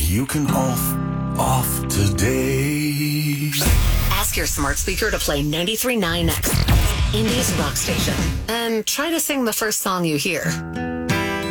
you can off today. Ask your smart speaker to play 93.9 next. Indie's rock station. And try to sing the first song you hear.